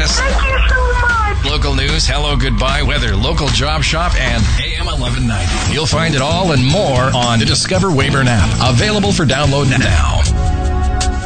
Kiss. Thank you so much. Local news, hello, goodbye, weather, local job shop, and AM 1190. You'll find it all and more on the Discover Weyburn app. Available for download now.